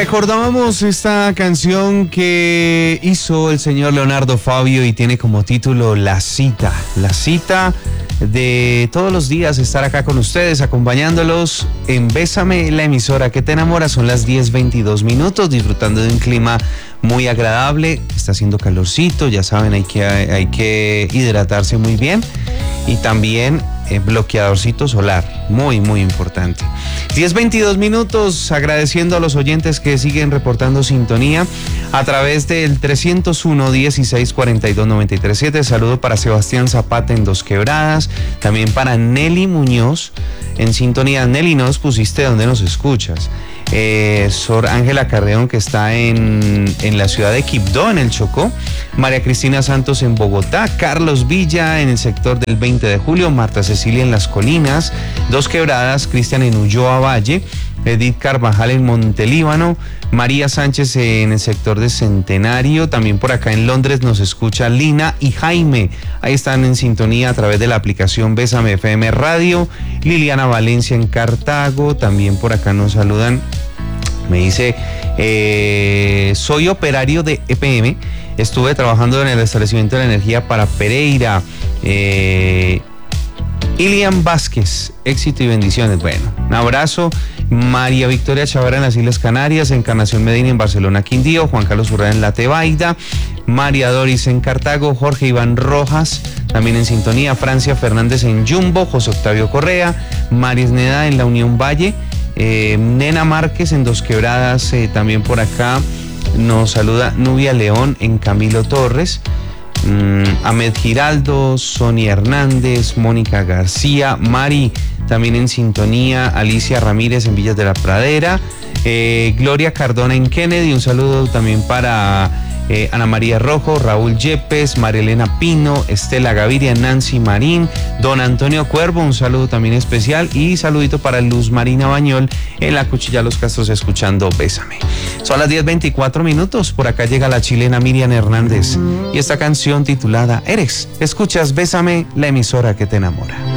Recordábamos esta canción que hizo el señor Leonardo Fabio y tiene como título La Cita de todos los días estar acá con ustedes, acompañándolos en Bésame, la emisora que te enamora. Son las 10:22, disfrutando de un clima muy agradable. Está haciendo calorcito, ya saben, hay que hidratarse muy bien. Y también bloqueadorcito solar, muy importante. 10:22, agradeciendo a los oyentes que siguen reportando sintonía a través del 301-1642-937. Saludo para Sebastián Zapata en Dos Quebradas, también para Nelly Muñoz en sintonía. Nelly, nos pusiste donde nos escuchas. Sor Ángela Carreón, que está en la ciudad de Quibdó, en el Chocó. María Cristina Santos en Bogotá. Carlos Villa en el sector del 20 de julio. Marta Cecilia en Las Colinas, Dos Quebradas. Cristian en Ulloa Valle. Edith Carvajal en Montelíbano. María Sánchez en el sector de Centenario. También por acá en Londres nos escucha Lina y Jaime. Ahí están en sintonía a través de la aplicación Bésame FM Radio. Liliana Valencia en Cartago. También por acá nos saludan. Me dice, soy operario de EPM. Estuve trabajando en el establecimiento de la energía para Pereira. Ilian Vázquez, éxito y bendiciones. Bueno, un abrazo. María Victoria Chavara en las Islas Canarias, Encarnación Medina en Barcelona, Quindío, Juan Carlos Urrea en La Tebaida, María Doris en Cartago, Jorge Iván Rojas también en sintonía, Francia Fernández en Jumbo, José Octavio Correa, Maris Neda en La Unión Valle, Nena Márquez en Dos Quebradas, también por acá nos saluda Nubia León en Camilo Torres. Ahmed Giraldo, Sonia Hernández, Mónica García, Mari también en sintonía, Alicia Ramírez en Villas de la Pradera, Gloria Cardona en Kennedy, un saludo también para Ana María Rojo, Raúl Yepes, María Elena Pino, Estela Gaviria, Nancy Marín, Don Antonio Cuervo, un saludo también especial, y saludito para Luz Marina Bañol en la Cuchilla Los Castros escuchando Bésame. Son las 10:24, por acá llega la chilena Miriam Hernández y esta canción titulada Eres. Escuchas Bésame, la emisora que te enamora.